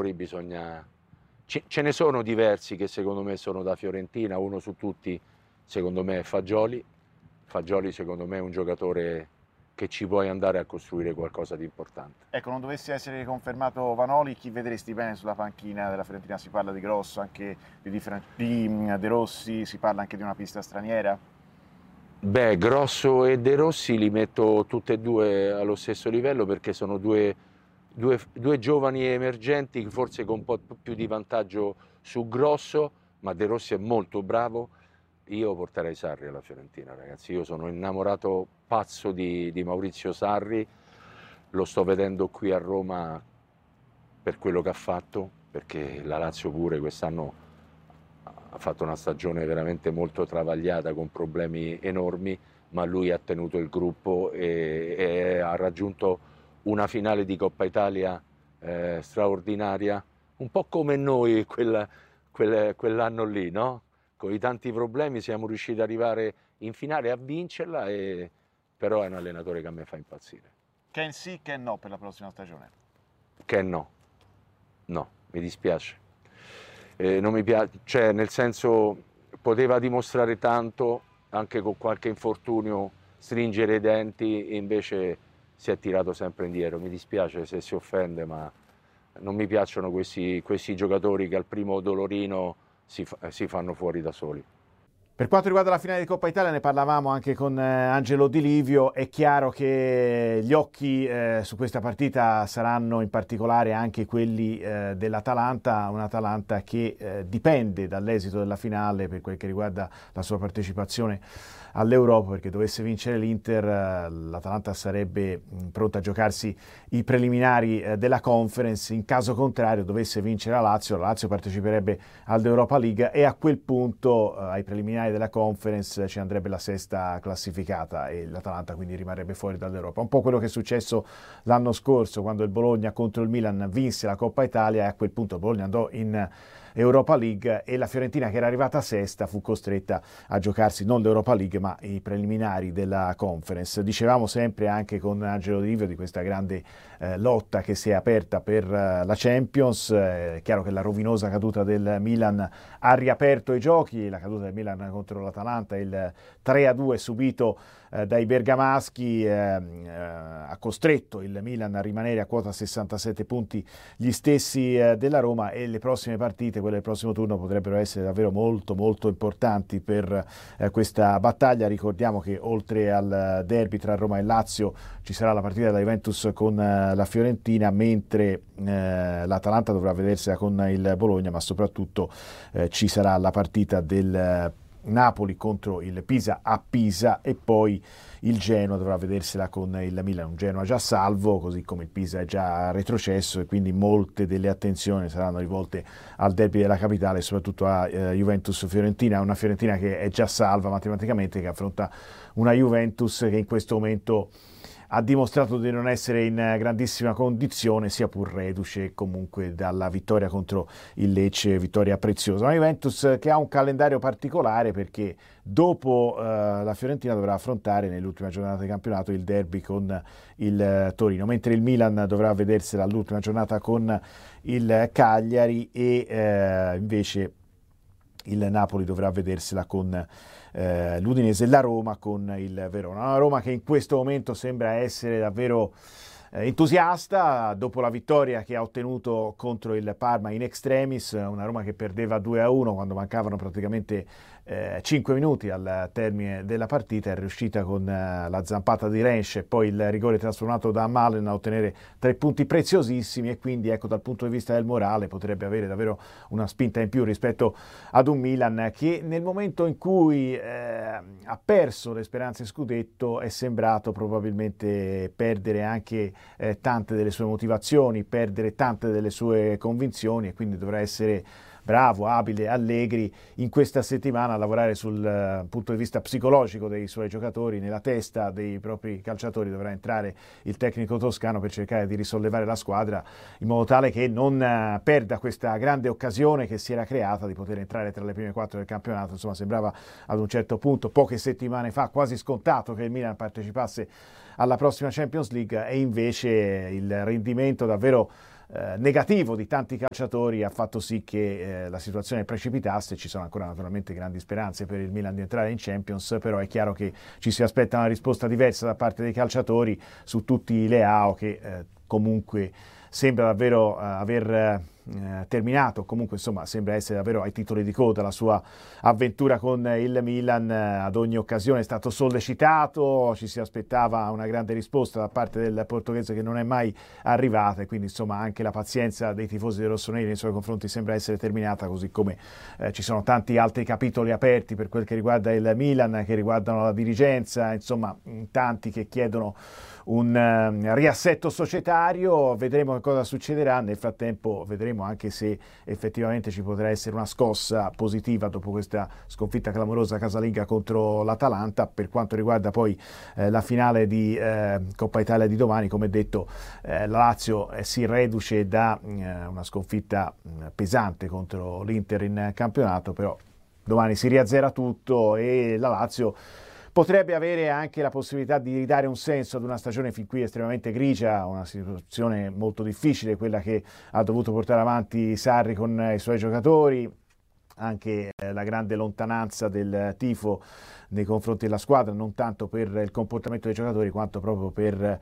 giocatori bisogna... Ce ne sono diversi che secondo me sono da Fiorentina, uno su tutti secondo me è Fagioli. Fagioli secondo me è un giocatore che ci puoi andare a costruire qualcosa di importante. Ecco, non dovesse essere confermato Vanoli, chi vedresti bene sulla panchina della Fiorentina? Si parla di Grosso, anche di De Rossi, si parla anche di una pista straniera? Beh, Grosso e De Rossi li metto tutti e due allo stesso livello perché sono due giovani emergenti, forse con un po' più di vantaggio su Grosso, ma De Rossi è molto bravo. Io porterei Sarri alla Fiorentina, ragazzi. Io sono innamorato pazzo di Maurizio Sarri, lo sto vedendo qui a Roma per quello che ha fatto, perché la Lazio pure quest'anno ha fatto una stagione veramente molto travagliata con problemi enormi, ma lui ha tenuto il gruppo e ha raggiunto una finale di Coppa Italia straordinaria, un po' come noi quell'anno lì, no? Con i tanti problemi siamo riusciti ad arrivare in finale a vincerla, però è un allenatore che a me fa impazzire. Ken sì, Ken no per la prossima stagione? Ken no, mi dispiace. Non mi piace, cioè nel senso poteva dimostrare tanto, anche con qualche infortunio, stringere i denti, e invece si è tirato sempre indietro. Mi dispiace se si offende, ma non mi piacciono questi giocatori che al primo dolorino si fanno fuori da soli. Per quanto riguarda la finale di Coppa Italia, ne parlavamo anche con Angelo Di Livio. È chiaro che gli occhi su questa partita saranno in particolare anche quelli dell'Atalanta, un'Atalanta che dipende dall'esito della finale per quel che riguarda la sua partecipazione all'Europa, perché dovesse vincere l'Inter, l'Atalanta sarebbe pronta a giocarsi i preliminari della Conference. In caso contrario dovesse vincere la Lazio parteciperebbe all'Europa League e a quel punto ai preliminari della Conference ci andrebbe la sesta classificata e l'Atalanta quindi rimarrebbe fuori dall'Europa. Un po' quello che è successo l'anno scorso quando il Bologna contro il Milan vinse la Coppa Italia e a quel punto il Bologna andò in Europa League e la Fiorentina, che era arrivata sesta, fu costretta a giocarsi non l'Europa League ma i preliminari della Conference. Dicevamo sempre anche con Angelo Di Livio di questa grande lotta che si è aperta per la Champions. È chiaro che la rovinosa caduta del Milan ha riaperto i giochi, la caduta del Milan contro l'Atalanta, il 3-2 subito dai bergamaschi ha costretto il Milan a rimanere a quota 67 punti, gli stessi della Roma, e le prossime partite, quelle del prossimo turno, potrebbero essere davvero molto molto importanti per questa battaglia. Ricordiamo che oltre al derby tra Roma e Lazio ci sarà la partita della Juventus con la Fiorentina, mentre l'Atalanta dovrà vedersela con il Bologna, ma soprattutto ci sarà la partita del Napoli contro il Pisa a Pisa e poi il Genoa dovrà vedersela con il Milan, un Genoa già salvo, così come il Pisa è già retrocesso, e quindi molte delle attenzioni saranno rivolte al derby della capitale e soprattutto a Juventus-Fiorentina, una Fiorentina che è già salva matematicamente, che affronta una Juventus che in questo momento ha dimostrato di non essere in grandissima condizione, sia pur reduce comunque dalla vittoria contro il Lecce, vittoria preziosa. Una Juventus che ha un calendario particolare perché dopo la Fiorentina dovrà affrontare nell'ultima giornata di campionato il derby con il Torino, mentre il Milan dovrà vedersela all'ultima giornata con il Cagliari e invece il Napoli dovrà vedersela con l'Udinese e la Roma con il Verona. Una Roma che in questo momento sembra essere davvero entusiasta dopo la vittoria che ha ottenuto contro il Parma in extremis, una Roma che perdeva 2-1 quando mancavano praticamente 5 minuti al termine della partita. È riuscita con la zampata di Rensch e poi il rigore trasformato da Malen a ottenere 3 punti preziosissimi, e quindi ecco, dal punto di vista del morale potrebbe avere davvero una spinta in più rispetto ad un Milan che nel momento in cui ha perso le speranze scudetto è sembrato probabilmente perdere anche tante delle sue motivazioni, perdere tante delle sue convinzioni, e quindi dovrà essere bravo, abile, Allegri in questa settimana a lavorare sul punto di vista psicologico dei suoi giocatori. Nella testa dei propri calciatori dovrà entrare il tecnico toscano per cercare di risollevare la squadra in modo tale che non perda questa grande occasione che si era creata di poter entrare tra le prime 4 del campionato. Insomma, sembrava ad un certo punto, poche settimane fa, quasi scontato che il Milan partecipasse alla prossima Champions League, e invece il rendimento davvero negativo di tanti calciatori ha fatto sì che la situazione precipitasse. Ci sono ancora naturalmente grandi speranze per il Milan di entrare in Champions, però è chiaro che ci si aspetta una risposta diversa da parte dei calciatori su tutti i Leao che comunque sembra davvero aver terminato, comunque insomma sembra essere davvero ai titoli di coda la sua avventura con il Milan. Ad ogni occasione è stato sollecitato, ci si aspettava una grande risposta da parte del portoghese che non è mai arrivata, e quindi insomma anche la pazienza dei tifosi dei rossoneri nei suoi confronti sembra essere terminata, così come ci sono tanti altri capitoli aperti per quel che riguarda il Milan, che riguardano la dirigenza, insomma tanti che chiedono un riassetto societario. Vedremo che cosa succederà. Nel frattempo vedremo anche se effettivamente ci potrà essere una scossa positiva dopo questa sconfitta clamorosa casalinga contro l'Atalanta. Per quanto riguarda poi la finale di Coppa Italia di domani, come detto, la Lazio si reduce da una sconfitta pesante contro l'Inter in campionato, però domani si riazzera tutto e la Lazio potrebbe avere anche la possibilità di ridare un senso ad una stagione fin qui estremamente grigia, una situazione molto difficile, quella che ha dovuto portare avanti Sarri con i suoi giocatori, anche la grande lontananza del tifo nei confronti della squadra, non tanto per il comportamento dei giocatori quanto proprio per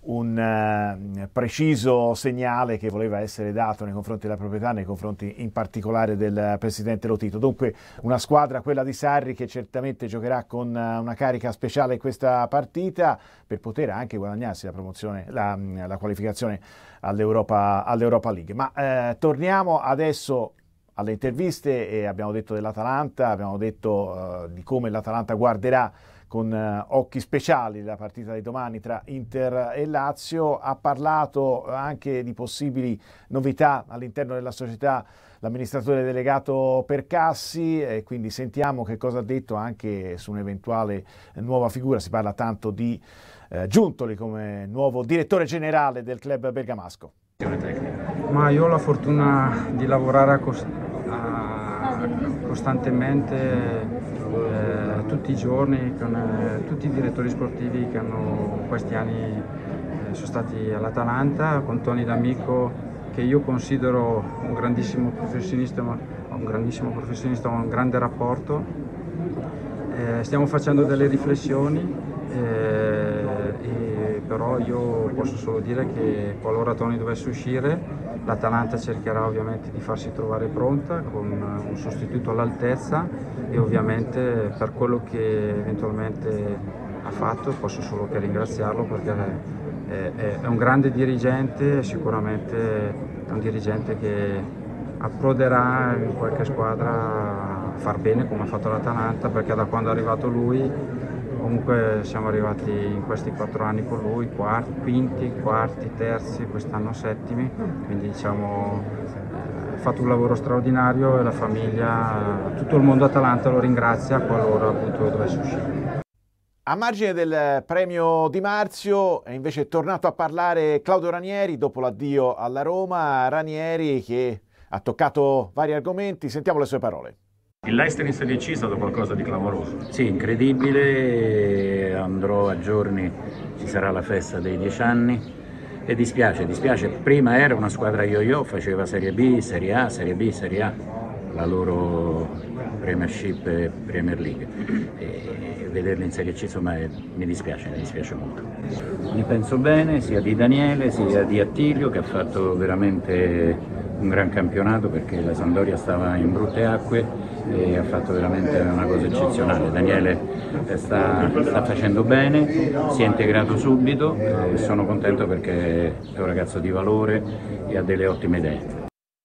un preciso segnale che voleva essere dato nei confronti della proprietà, nei confronti in particolare del presidente Lotito. Dunque una squadra, quella di Sarri, che certamente giocherà con una carica speciale in questa partita per poter anche guadagnarsi la promozione, la qualificazione all'Europa League. Ma torniamo adesso alle interviste e abbiamo detto dell'Atalanta, abbiamo detto di come l'Atalanta guarderà con occhi speciali la partita di domani tra Inter e Lazio. Ha parlato anche di possibili novità all'interno della società l'amministratore delegato Percassi, e quindi sentiamo che cosa ha detto anche su un'eventuale nuova figura. Si parla tanto di Giuntoli come nuovo direttore generale del club bergamasco. Ma io ho la fortuna di lavorare costantemente tutti i giorni con tutti i direttori sportivi che hanno questi anni sono stati all'Atalanta, con Tony D'Amico, che io considero un grandissimo professionista, un grande rapporto. Stiamo facendo delle riflessioni, però io posso solo dire che qualora Tony dovesse uscire, l'Atalanta cercherà ovviamente di farsi trovare pronta con un sostituto all'altezza, e ovviamente per quello che eventualmente ha fatto posso solo che ringraziarlo, perché è un grande dirigente, sicuramente è un dirigente che approderà in qualche squadra a far bene come ha fatto l'Atalanta, perché da quando è arrivato lui comunque siamo arrivati in questi 4 anni con lui, quinti, quarti, terzi, quest'anno settimi, quindi diciamo ha fatto un lavoro straordinario e la famiglia, tutto il mondo Atalanta lo ringrazia qualora appunto dovesse uscire. A margine del premio Di Marzio è invece tornato a parlare Claudio Ranieri dopo l'addio alla Roma. Ranieri che ha toccato vari argomenti, sentiamo le sue parole. Il Leicester in Serie C è stato qualcosa di clamoroso. Sì, incredibile, andrò a giorni, ci sarà la festa dei 10 anni e dispiace, prima era una squadra yo-yo, faceva Serie B, Serie A, Serie B, Serie A, la loro Premiership e Premier League, e vederli in Serie C insomma mi dispiace molto. Ne penso bene sia di Daniele sia di Attilio, che ha fatto veramente un gran campionato, perché la Sampdoria stava in brutte acque e ha fatto veramente una cosa eccezionale. Daniele sta facendo bene, si è integrato subito, sono contento perché è un ragazzo di valore e ha delle ottime idee.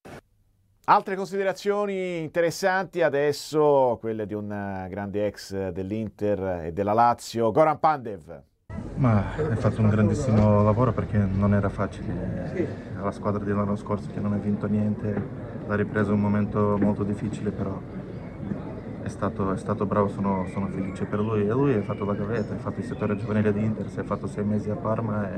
Altre considerazioni interessanti adesso, quelle di un grande ex dell'Inter e della Lazio, Goran Pandev. Ma hai fatto un grandissimo lavoro, perché non era facile. La squadra dell'anno scorso che non ha vinto niente, l'ha ripreso un momento molto difficile, però è stato bravo, sono felice per lui. E lui ha fatto la gavetta, ha fatto il settore giovanile di Inter, si è fatto 6 mesi a Parma,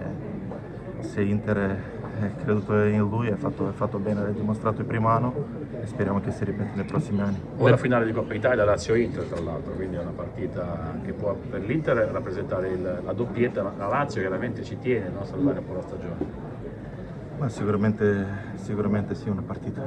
e se Inter è creduto in lui è fatto bene, l'ha dimostrato il primo anno e speriamo che si ripeta nei prossimi anni. Poi la finale di Coppa Italia Lazio-Inter, tra l'altro, quindi è una partita che può per l'Inter rappresentare la doppietta. La Lazio chiaramente ci tiene, no, a salvare un po' la stagione. Ma sicuramente sì, una partita.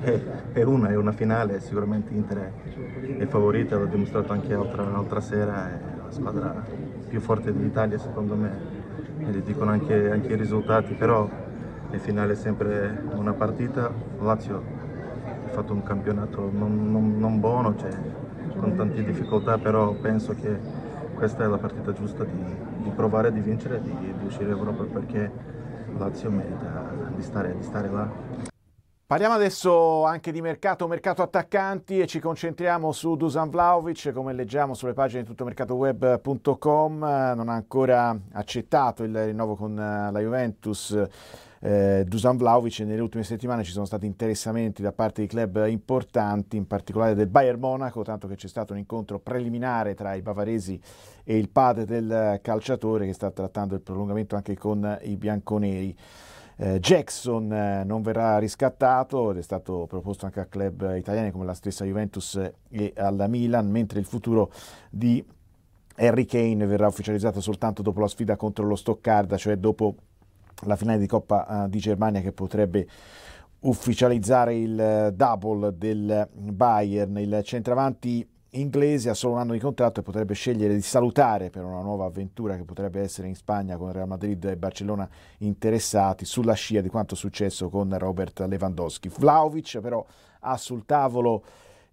È una finale, sicuramente Inter è favorita, l'ho dimostrato anche altra sera, è la squadra più forte d'Italia secondo me, e li dicono anche i risultati, però le finali è sempre una partita. Lazio ha fatto un campionato non buono, cioè, con tante difficoltà, però penso che questa è la partita giusta di provare di vincere e di uscire Europa, perché Lazio merita di stare là. Parliamo adesso anche di mercato attaccanti e ci concentriamo su Dusan Vlahovic. Come leggiamo sulle pagine di tuttomercatoweb.com, non ha ancora accettato il rinnovo con la Juventus. Dusan Vlahovic, nelle ultime settimane ci sono stati interessamenti da parte di club importanti, in particolare del Bayern Monaco, tanto che c'è stato un incontro preliminare tra i bavaresi e il padre del calciatore, che sta trattando il prolungamento anche con i bianconeri. Jackson non verrà riscattato ed è stato proposto anche a club italiani come la stessa Juventus e alla Milan, mentre il futuro di Harry Kane verrà ufficializzato soltanto dopo la sfida contro lo Stoccarda, cioè dopo la finale di Coppa di Germania, che potrebbe ufficializzare il double del Bayern. Il centravanti inglese ha solo un anno di contratto e potrebbe scegliere di salutare per una nuova avventura che potrebbe essere in Spagna, con Real Madrid e Barcellona interessati, sulla scia di quanto successo con Robert Lewandowski. Vlahovic però ha sul tavolo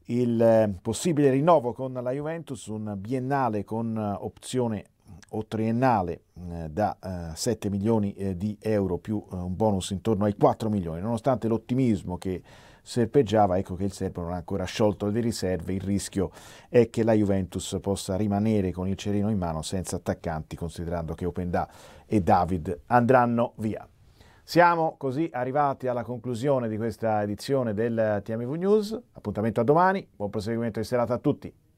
il possibile rinnovo con la Juventus, un biennale con opzione o triennale da 7 milioni di euro più un bonus intorno ai 4 milioni. Nonostante l'ottimismo che serpeggiava, ecco che il serbo non ha ancora sciolto le riserve. Il rischio è che la Juventus possa rimanere con il cerino in mano senza attaccanti, considerando che Openda e David andranno via. Siamo così arrivati alla conclusione di questa edizione del TMV News. Appuntamento a domani, buon proseguimento di serata a tutti.